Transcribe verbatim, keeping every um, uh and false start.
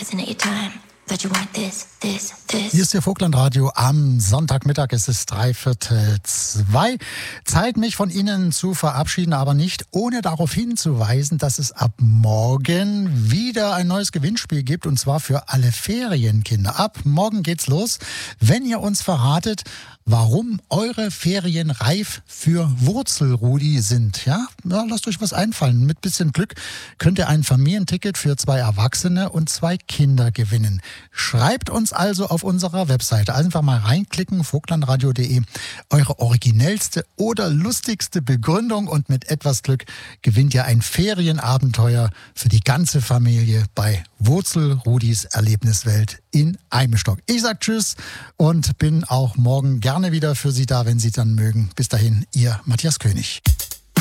Hier ist Ihr Vogtlandradio am Sonntagmittag. Es ist drei Viertel zwei. Zeit, mich von Ihnen zu verabschieden, aber nicht ohne darauf hinzuweisen, dass es ab morgen wieder ein neues Gewinnspiel gibt, und zwar für alle Ferienkinder. Ab morgen geht's los, wenn ihr uns verratet, warum eure Ferien reif für Wurzelrudi sind. Ja? Ja, lasst euch was einfallen. Mit bisschen Glück könnt ihr ein Familienticket für zwei Erwachsene und zwei Kinder gewinnen. Schreibt uns also auf unserer Webseite. Einfach mal reinklicken, vogtlandradio punkt de, eure originellste oder lustigste Begründung, und mit etwas Glück gewinnt ihr ein Ferienabenteuer für die ganze Familie bei Wurzelrudis Erlebniswelt in Eibenstock. Ich sag Tschüss und bin auch morgen gerne wieder für Sie da, wenn Sie dann mögen. Bis dahin, Ihr Matthias König.